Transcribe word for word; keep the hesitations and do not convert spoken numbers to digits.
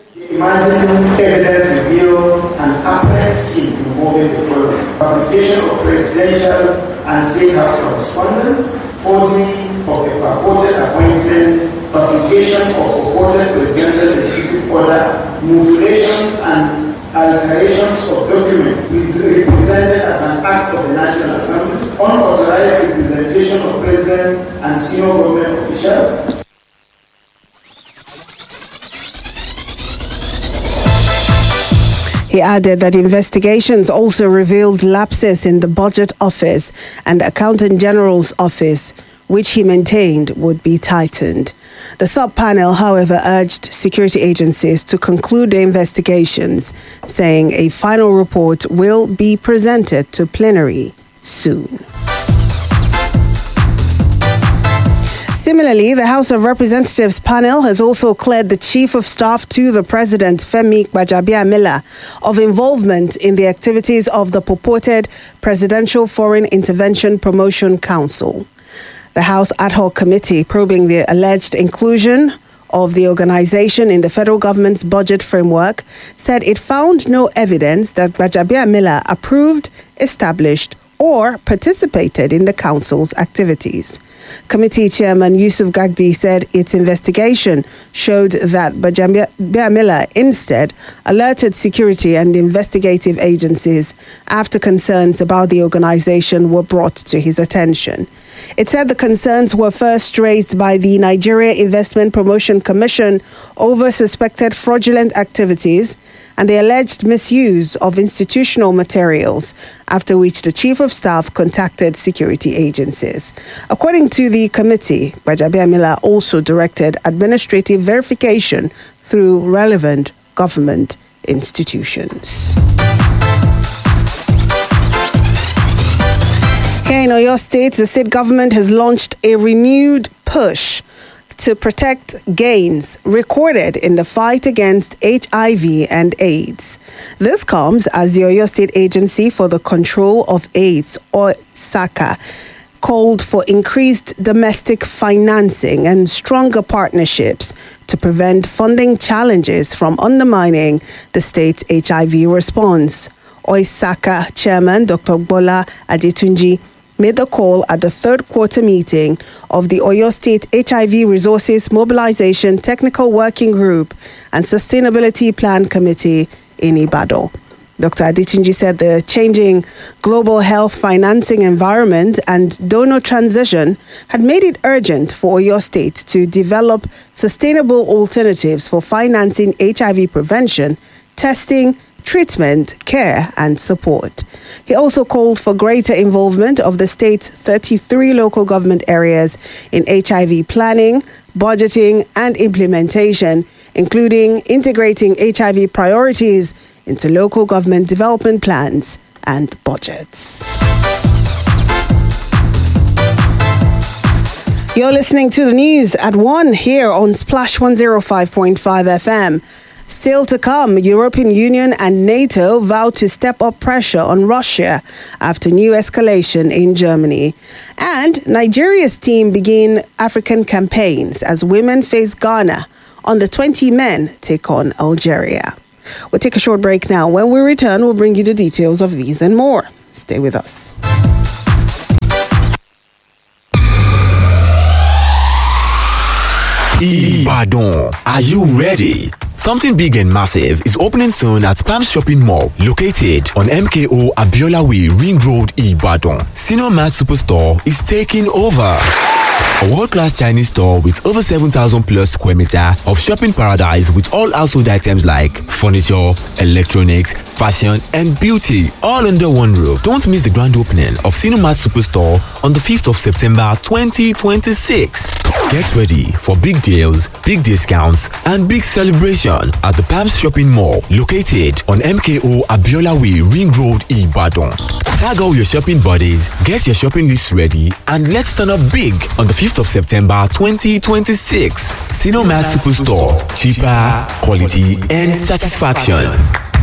Imagine evidence review and apparent scheme involving the following: publication of presidential and state house correspondence, forgery of a purported appointment, publication of purported presidential executive order, mutilations and alterations of documents represented as an act of the National Assembly, unauthorized representation of president and senior government officials. He added that investigations also revealed lapses in the Budget Office and Accountant General's Office, which he maintained would be tightened. The sub-panel, however, urged security agencies to conclude the investigations, saying a final report will be presented to plenary soon. Similarly, the House of Representatives panel has also cleared the Chief of Staff to the President, Femi Gbajabiamila, of involvement in the activities of the purported Presidential Foreign Intervention Promotion Council. The House Ad Hoc Committee probing the alleged inclusion of the organization in the federal government's budget framework said it found no evidence that Gbajabiamila approved, established, or participated in the council's activities. Committee Chairman Yusuf Gagdi said its investigation showed that Gbajabiamila instead alerted security and investigative agencies after concerns about the organization were brought to his attention. It said the concerns were first raised by the Nigeria Investment Promotion Commission over suspected fraudulent activities and the alleged misuse of institutional materials, after which the Chief of Staff contacted security agencies. According to the committee, Gbajabiamila also directed administrative verification through relevant government institutions. Here in Oyo State, the state government has launched a renewed push to protect gains recorded in the fight against H I V and AIDS. This comes as the Oyo State Agency for the Control of AIDS, or SACA, called for increased domestic financing and stronger partnerships to prevent funding challenges from undermining the state's H I V response. OISACA Chairman Doctor Bola Adetunji made the call at the third quarter meeting of the Oyo State H I V Resources Mobilization Technical Working Group and Sustainability Plan Committee in Ibadan. Doctor Adetunji said the changing global health financing environment and donor transition had made it urgent for Oyo State to develop sustainable alternatives for financing H I V prevention, testing, treatment, care, and support. He also called for greater involvement of the state's thirty-three local government areas in H I V planning, budgeting, and implementation, including integrating H I V priorities into local government development plans and budgets. You're listening to the news at one here on Splash one oh five point five F M. Still to come, European Union and NATO vow to step up pressure on Russia after new escalation in Germany. And Nigeria's team begin African campaigns as women face Ghana. Under twenty men take on Algeria. We'll take a short break now. When we return, we'll bring you the details of these and more. Stay with us. Ibadan, are you ready? Something big and massive is opening soon at Palms Shopping Mall, located on M K O Abiola Way, Ring Road, Ibadan. Senior Mart Superstore is taking over. A world-class Chinese store with over seven thousand plus square meter of shopping paradise with all household items like furniture, electronics, fashion, and beauty, all under one roof. Don't miss the grand opening of Cinemat Superstore on the fifth of September twenty twenty-six. Get ready for big deals, big discounts, and big celebration at the Palms Shopping Mall, located on M K O Abiola Way, Ring Road, Ibadan. Tag all your shopping buddies, get your shopping list ready, and let's turn up big on the fifth of September twenty twenty-six. Cinemat Superstore, cheaper, quality, and satisfaction.